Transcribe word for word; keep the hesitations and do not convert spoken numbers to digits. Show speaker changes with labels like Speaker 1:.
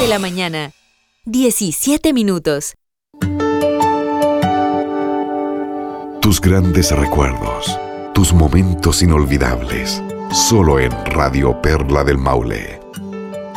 Speaker 1: de la mañana, diecisiete minutos.
Speaker 2: Tus grandes recuerdos, tus momentos inolvidables, solo en Radio Perla del Maule.